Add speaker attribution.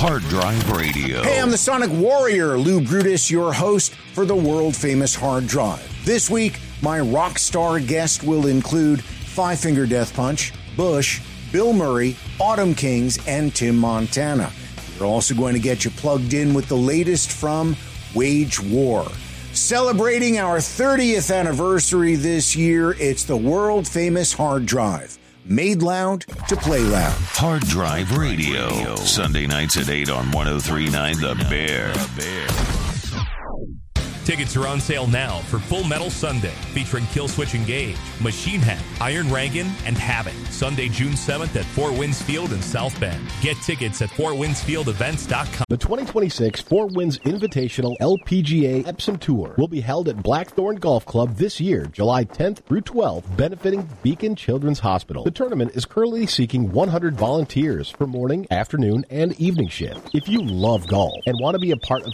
Speaker 1: Hard Drive Radio.
Speaker 2: Hey, I'm the Sonic Warrior, Lou Brutus, your host for the world-famous Hard Drive. This week, my rock star guest will include Five Finger Death Punch, Bush, Bill Murray, Autumn Kings, and Tim Montana. We're also going to get you plugged in with the latest from Wage War. Celebrating our 30th anniversary this year, it's the world-famous Hard Drive. Made loud to play loud.
Speaker 1: Hard Drive Radio. Sunday nights at 8 on 103.9 The Bear.
Speaker 3: Tickets are on sale now for Full Metal Sunday, featuring Killswitch Engage, Machine Head, Iron Rankin, and Havoc. Sunday, June 7th at Four Winds Field in South Bend. Get tickets at fourwindsfieldevents.com.
Speaker 4: The 2026 Four Winds Invitational LPGA Epsom Tour will be held at Blackthorn Golf Club this year, July 10th through 12th, benefiting Beacon Children's Hospital. The tournament is currently seeking 100 volunteers for morning, afternoon, and evening shift. If you love golf and want to be a part of